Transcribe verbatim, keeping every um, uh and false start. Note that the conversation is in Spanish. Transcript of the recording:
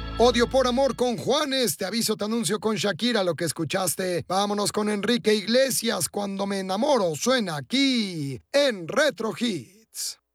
Odio por amor con Juanes, te aviso, te anuncio con Shakira lo que escuchaste. Vámonos con Enrique Iglesias, Cuando me enamoro, suena aquí en Retro Hits.